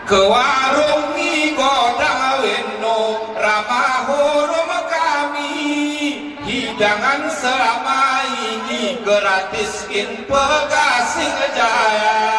ke warung mie Godang Weno ramah hurum kami, hidangan selama ini gratis in Pegasing Jaya.